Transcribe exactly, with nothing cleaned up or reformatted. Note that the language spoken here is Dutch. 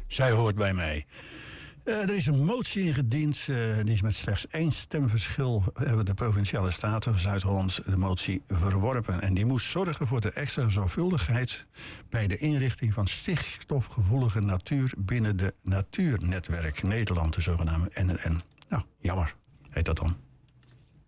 Zij hoort bij mij. Uh, er is een motie ingediend. Uh, die is met slechts één stemverschil. Hebben de Provinciale Staten van Zuid-Holland de motie verworpen. En die moest zorgen voor de extra zorgvuldigheid bij de inrichting van stikstofgevoelige natuur binnen de Natuurnetwerk Nederland, de zogenaamde N N N. Nou, jammer heet dat dan.